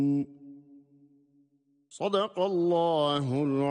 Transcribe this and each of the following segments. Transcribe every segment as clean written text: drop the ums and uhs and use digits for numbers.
Sadakallahul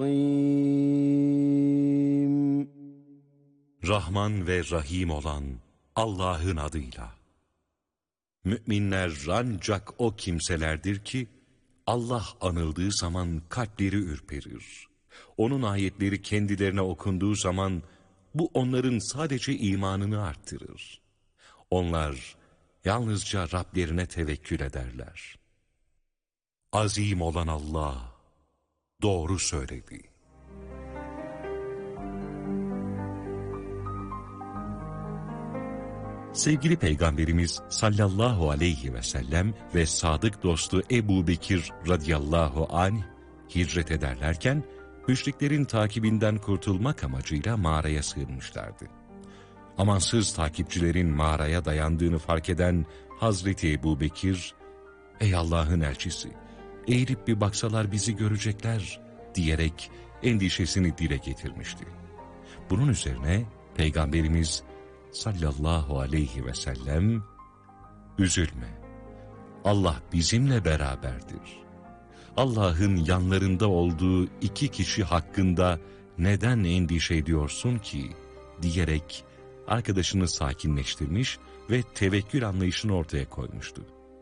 azim. Rahman ve Rahim olan Allah'ın adıyla. Müminler ancak o kimselerdir ki, Allah anıldığı zaman kalpleri ürperir. Onun ayetleri kendilerine okunduğu zaman, bu onların sadece imanını arttırır. Onlar yalnızca Rablerine tevekkül ederler. Azim olan Allah doğru söyledi. Sevgili Peygamberimiz sallallahu aleyhi ve sellem ve sadık dostu Ebu Bekir radıyallahu anh hicret ederlerken müşriklerin takibinden kurtulmak amacıyla mağaraya sığınmışlardı. Amansız takipçilerin mağaraya dayandığını fark eden Hazreti Ebu Bekir, "Ey Allah'ın elçisi, eğilip bir baksalar bizi görecekler," diyerek endişesini dile getirmişti. Bunun üzerine Peygamberimiz sallallahu aleyhi ve sellem, "Üzülme, Allah bizimle beraberdir. Allah'ın yanlarında olduğu iki kişi hakkında neden endişe ediyorsun ki?" diyerek arkadaşını sakinleştirmiş ve tevekkül anlayışını ortaya koymuştu.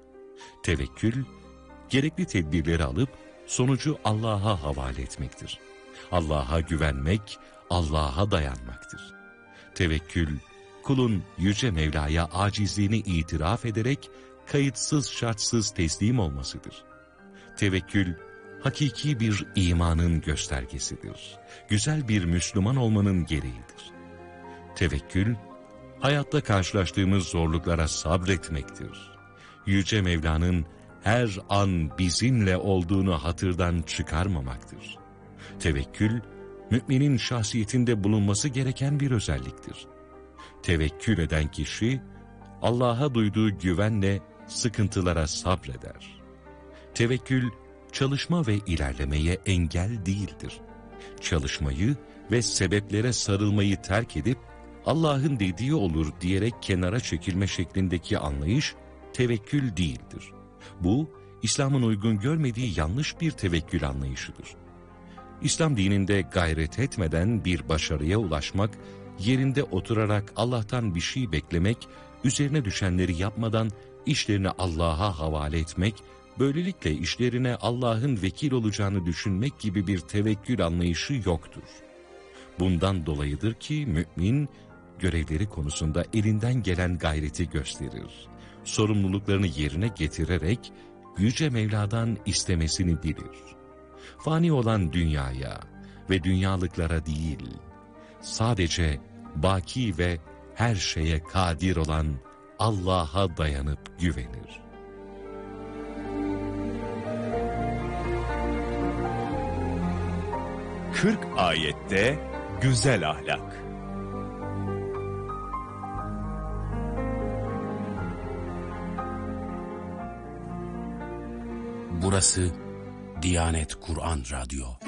Tevekkül, gerekli tedbirleri alıp sonucu Allah'a havale etmektir. Allah'a güvenmek, Allah'a dayanmaktır. Tevekkül, kulun Yüce Mevla'ya acizliğini itiraf ederek kayıtsız şartsız teslim olmasıdır. Tevekkül, hakiki bir imanın göstergesidir. Güzel bir Müslüman olmanın gereğidir. Tevekkül, hayatta karşılaştığımız zorluklara sabretmektir. Yüce Mevla'nın her an bizimle olduğunu hatırdan çıkarmamaktır. Tevekkül, müminin şahsiyetinde bulunması gereken bir özelliktir. Tevekkül eden kişi, Allah'a duyduğu güvenle sıkıntılara sabreder. Tevekkül, çalışma ve ilerlemeye engel değildir. Çalışmayı ve sebeplere sarılmayı terk edip, Allah'ın dediği olur diyerek kenara çekilme şeklindeki anlayış, tevekkül değildir. Bu, İslam'ın uygun görmediği yanlış bir tevekkül anlayışıdır. İslam dininde gayret etmeden bir başarıya ulaşmak, yerinde oturarak Allah'tan bir şey beklemek, üzerine düşenleri yapmadan işlerini Allah'a havale etmek, böylelikle işlerine Allah'ın vekil olacağını düşünmek gibi bir tevekkül anlayışı yoktur. Bundan dolayıdır ki mümin, görevleri konusunda elinden gelen gayreti gösterir. Sorumluluklarını yerine getirerek Yüce Mevla'dan istemesini bilir. Fani olan dünyaya ve dünyalıklara değil, sadece baki ve her şeye kadir olan Allah'a dayanıp güvenir. Kırk ayette güzel ahlak. Burası Diyanet Kur'an Radyo.